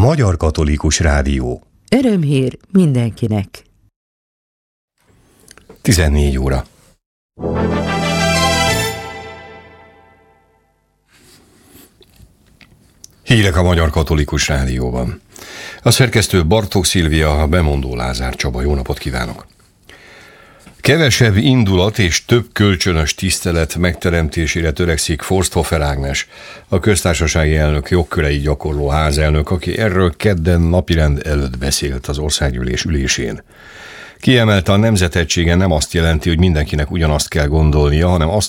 Magyar Katolikus Rádió. Örömhír mindenkinek. 14 óra. Hírek a Magyar Katolikus Rádióban. A szerkesztő Bartók Szilvia, a bemondó Lázár Csaba. Jó napot kívánok! Kevesebb indulat és több kölcsönös tisztelet megteremtésére törekszik Forsthofer Ágnes, a köztársasági elnök jogköreit gyakorló házelnök, aki erről kedden napirend előtt beszélt az országgyűlés ülésén. Kiemelte, a nemzetegysége nem azt jelenti, hogy mindenkinek ugyanazt kell gondolnia, hanem azt